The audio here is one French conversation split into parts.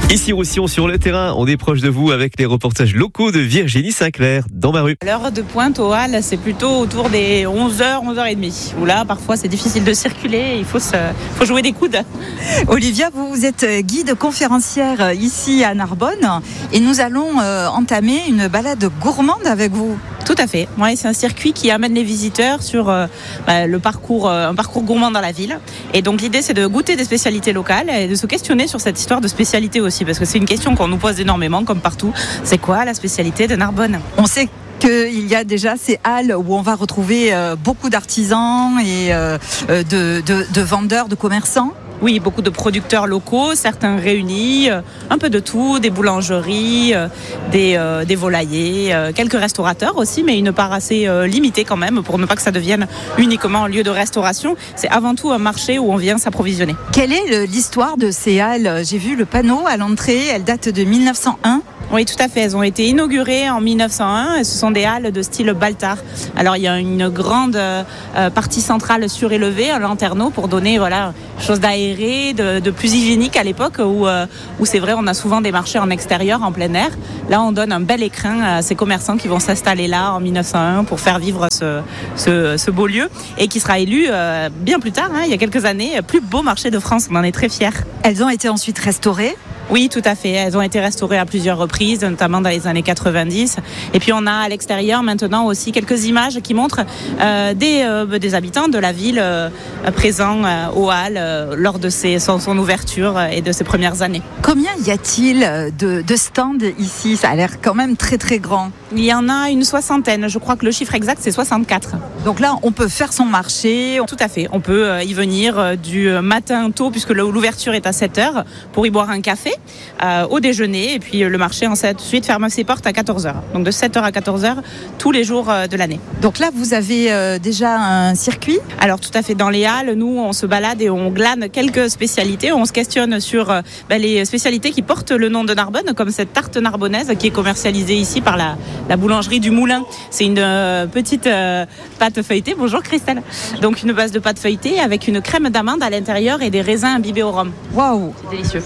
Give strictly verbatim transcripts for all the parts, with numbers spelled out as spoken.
Ici Roussillon sur le terrain, on est proche de vous avec les reportages locaux de Virginie Sinclair dans ma rue. L'heure de pointe au Halles, c'est plutôt autour des onze heures, onze heures trente. Où là, parfois, c'est difficile de circuler, il faut, se, faut jouer des coudes. Olivia, vous êtes guide conférencière ici à Narbonne et nous allons euh, entamer une balade gourmande avec vous. Tout à fait. Ouais, c'est un circuit qui amène les visiteurs sur euh, bah, le parcours, euh, un parcours gourmand dans la ville. Et donc l'idée, c'est de goûter des spécialités locales et de se questionner sur cette histoire de spécialité aussi, parce que c'est une question qu'on nous pose énormément, comme partout. C'est quoi la spécialité de Narbonne ? On sait qu'il y a déjà ces halles où on va retrouver euh, beaucoup d'artisans et euh, de, de, de vendeurs, de commerçants. Oui, beaucoup de producteurs locaux, certains réunis, euh, un peu de tout, des boulangeries, euh, des, euh, des volaillers, euh, quelques restaurateurs aussi, mais une part assez euh, limitée quand même, pour ne pas que ça devienne uniquement un lieu de restauration. C'est avant tout un marché où on vient s'approvisionner. Quelle est le, l'histoire de ces halles ? J'ai vu le panneau à l'entrée, elle date de mille neuf cent un. Oui, tout à fait. Elles ont été inaugurées en mille neuf cent un et ce sont des halles de style Baltard. Alors, il y a une grande euh, partie centrale surélevée, un lanterneau pour donner voilà, chose d'aéré, de, de plus hygiénique à l'époque où, euh, où c'est vrai, on a souvent des marchés en extérieur, en plein air. Là, on donne un bel écrin à ces commerçants qui vont s'installer là en mille neuf cent un pour faire vivre ce, ce, ce beau lieu et qui sera élu euh, bien plus tard, hein, il y a quelques années, plus beau marché de France. On en est très fiers. Elles ont été ensuite restaurées ? Oui, tout à fait. Elles ont été restaurées à plusieurs reprises, notamment dans les années quatre-vingt-dix. Et puis on a à l'extérieur maintenant aussi quelques images qui montrent euh, des, euh, des habitants de la ville euh, présents euh, au Halles euh, lors de ses, son, son ouverture et de ses premières années. Combien y a-t-il de, de stands ici ? Ça a l'air quand même très très grand. Il y en a une soixantaine. Je crois que le chiffre exact, c'est soixante-quatre. Donc là, on peut faire son marché. Tout à fait. On peut y venir du matin tôt, puisque l'ouverture est à sept heures, pour y boire un café. Euh, au déjeuner et puis le marché ensuite ferme ses portes à quatorze heures. Donc de sept heures à quatorze heures tous les jours euh, de l'année. Donc là vous avez euh, déjà un circuit ? Alors tout à fait, dans les halles, nous on se balade et on glane quelques spécialités, on se questionne sur euh, bah, les spécialités qui portent le nom de Narbonne, comme cette tarte narbonnaise qui est commercialisée ici par la, la boulangerie du Moulin. C'est une euh, petite euh, pâte feuilletée, bonjour Christelle. Donc une base de pâte feuilletée avec une crème d'amande à l'intérieur et des raisins imbibés au rhum. Waouh, c'est délicieux.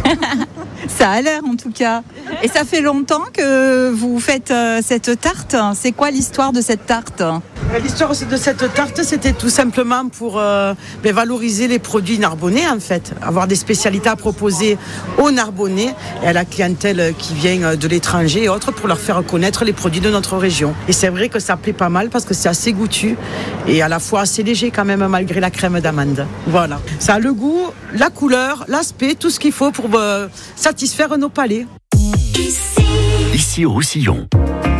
Ça a l'air en tout cas. Et ça fait longtemps que vous faites euh, cette tarte. C'est quoi l'histoire de cette tarte ? L'histoire de cette tarte, c'était tout simplement pour euh, ben, valoriser les produits narbonnais en fait. Avoir des spécialités à proposer aux Narbonnais et à la clientèle qui vient de l'étranger et autres pour leur faire connaître les produits de notre région. Et c'est vrai que ça plaît pas mal parce que c'est assez goûtu et à la fois assez léger quand même malgré la crème d'amande. Voilà. Ça a le goût, la couleur, l'aspect, tout ce qu'il faut pour euh, satisfaire nos palais. Ici Roussillon.